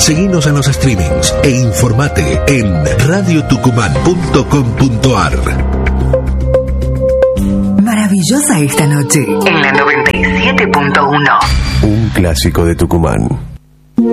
Seguinos en los streamings e informate en radiotucumán.com.ar. Maravillosa esta noche en la 97.1. Un clásico de Tucumán.